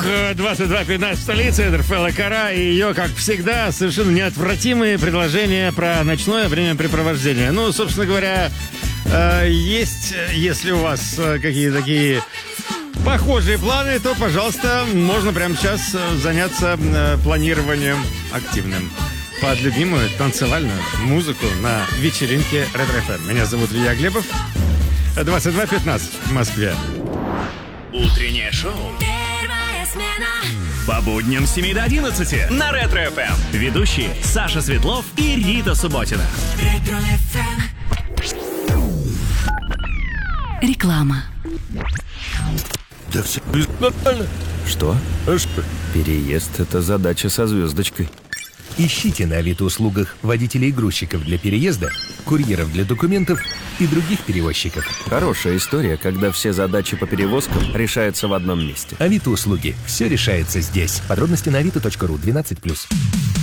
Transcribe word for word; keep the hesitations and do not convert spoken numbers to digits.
двадцать два пятнадцать в столице, это РФЛ Кара и ее, как всегда, совершенно неотвратимые предложения про ночное времяпрепровождение. Ну, собственно говоря, есть, если у вас какие-то такие похожие планы, то, пожалуйста, можно прямо сейчас заняться планированием активным под любимую танцевальную музыку на вечеринке Ретро-ФМ. Меня зовут Илья Глебов. двадцать два пятнадцать в Москве. Утреннее шоу. Первая смена. По будням с семи до одиннадцати на Ретро-ФМ. Ведущие Саша Светлов и Рита Субботина. Ретро-ФМ. Реклама. Да все нормально. Что? А что? Переезд — это задача со звездочкой. Ищите на Авито-услугах водителей и грузчиков для переезда, курьеров для документов и других перевозчиков. Хорошая история, когда все задачи по перевозкам решаются в одном месте. Авито-услуги. Все решается здесь. Подробности на авито точка ру двенадцать плюс.